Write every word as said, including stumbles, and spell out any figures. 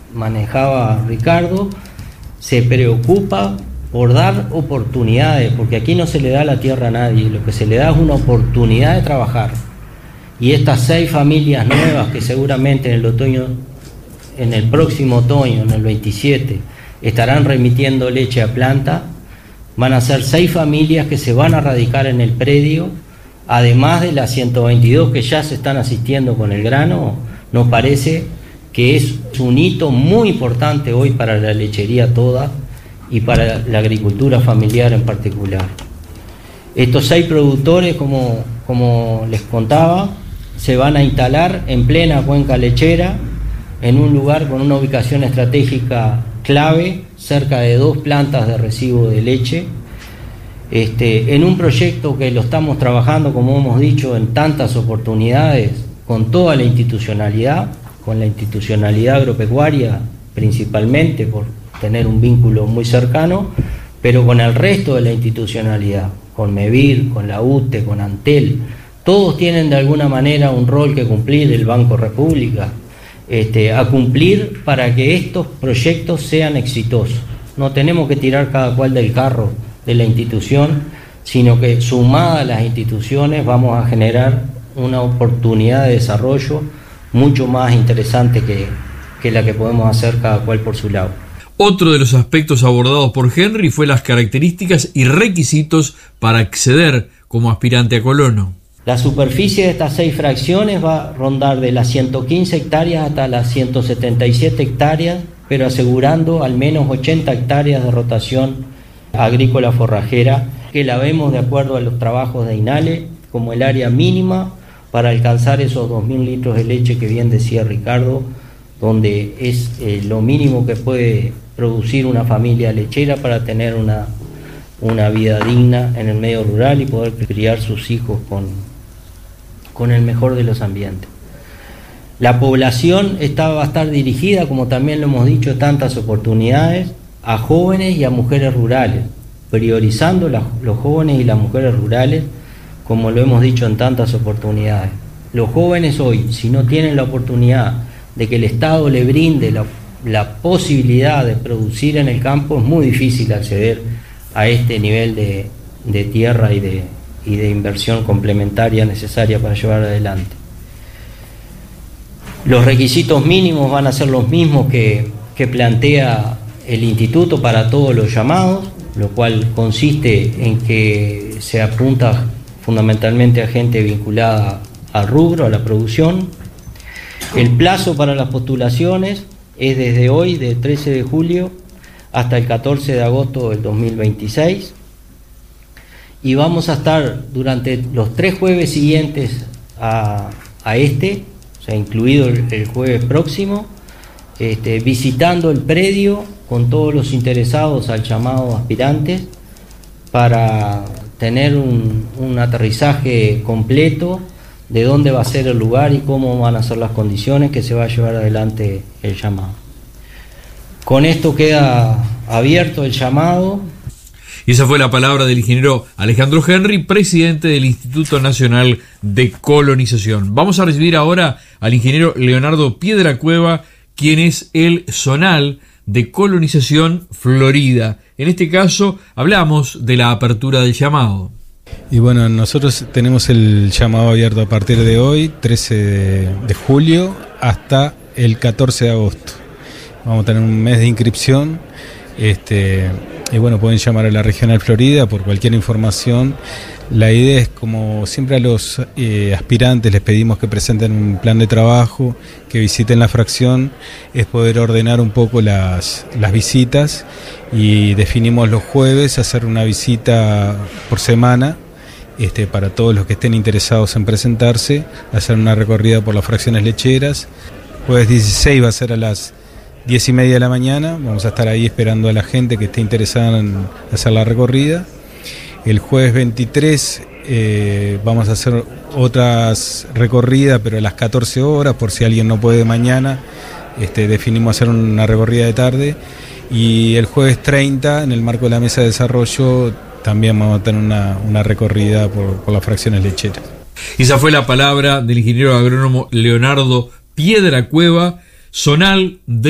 manejaba Ricardo, se preocupa por dar oportunidades, porque aquí no se le da la tierra a nadie, lo que se le da es una oportunidad de trabajar. Y estas seis familias nuevas que seguramente en el otoño, en el próximo otoño, en el veintisiete, estarán remitiendo leche a planta, van a ser seis familias que se van a radicar en el predio, además de las ciento veintidós que ya se están asistiendo con el grano. Nos parece que es un hito muy importante hoy para la lechería toda y para la agricultura familiar en particular. Estos seis productores, como, como les contaba, se van a instalar en plena cuenca lechera, en un lugar con una ubicación estratégica clave, cerca de dos plantas de residuo de leche, este, en un proyecto que lo estamos trabajando, como hemos dicho, en tantas oportunidades, con toda la institucionalidad, con la institucionalidad agropecuaria principalmente, por tener un vínculo muy cercano, pero con el resto de la institucionalidad, con MEVIR, con la U T E, con Antel. Todos tienen de alguna manera un rol que cumplir, el Banco República, este, a cumplir para que estos proyectos sean exitosos. No tenemos que tirar cada cual del carro de la institución, sino que sumadas las instituciones vamos a generar una oportunidad de desarrollo mucho más interesante que, que la que podemos hacer cada cual por su lado. Otro de los aspectos abordados por Henry fue las características y requisitos para acceder como aspirante a colono. La superficie de estas seis fracciones va a rondar de las ciento quince hectáreas hasta las ciento setenta y siete hectáreas, pero asegurando al menos ochenta hectáreas de rotación agrícola forrajera, que la vemos de acuerdo a los trabajos de INALE como el área mínima para alcanzar esos dos mil litros de leche que bien decía Ricardo, donde es eh, lo mínimo que puede producir una familia lechera para tener una, una vida digna en el medio rural y poder criar sus hijos con, con el mejor de los ambientes. La población esta va a estar dirigida, como también lo hemos dicho, tantas oportunidades, a jóvenes y a mujeres rurales, priorizando la, los jóvenes y las mujeres rurales, como lo hemos dicho en tantas oportunidades. Los jóvenes hoy, si no tienen la oportunidad de que el Estado le brinde la, la posibilidad de producir en el campo, es muy difícil acceder a este nivel de, de tierra y de, y de inversión complementaria necesaria para llevar adelante. Los requisitos mínimos van a ser los mismos que, que plantea el Instituto para todos los llamados, lo cual consiste en que se apunta fundamentalmente a gente vinculada al rubro, a la producción. El plazo para las postulaciones es desde hoy, del trece de julio, hasta el catorce de agosto del dos mil veintiséis. Y vamos a estar durante los tres jueves siguientes a, a este, o sea, incluido el, el jueves próximo, este, visitando el predio con todos los interesados al llamado aspirantes para tener un, un aterrizaje completo de dónde va a ser el lugar y cómo van a ser las condiciones que se va a llevar adelante el llamado. Con esto queda abierto el llamado. Y esa fue la palabra del ingeniero Alejandro Henry, presidente del Instituto Nacional de Colonización. Vamos a recibir ahora al ingeniero Leonardo Piedracueva, quien es el zonal de Colonización Florida. En este caso hablamos de la apertura del llamado. Y bueno, nosotros tenemos el llamado abierto a partir de hoy, trece de julio, hasta el catorce de agosto. Vamos a tener un mes de inscripción. Este, y bueno, pueden llamar a la Regional Florida por cualquier información. La idea es, como siempre a los eh, aspirantes les pedimos que presenten un plan de trabajo, que visiten la fracción, es poder ordenar un poco las, las visitas, y definimos los jueves hacer una visita por semana, este, para todos los que estén interesados en presentarse, hacer una recorrida por las fracciones lecheras. Jueves dieciséis va a ser a las diez y media de la mañana, vamos a estar ahí esperando a la gente que esté interesada en hacer la recorrida. El jueves veintitrés eh, vamos a hacer otras recorridas, pero a las catorce horas, por si alguien no puede mañana, este, definimos hacer una recorrida de tarde. Y el jueves treinta, en el marco de la mesa de desarrollo, también vamos a tener una, una recorrida por, por las fracciones lecheras. Esa fue la palabra del ingeniero agrónomo Leonardo Piedracueva, zonal de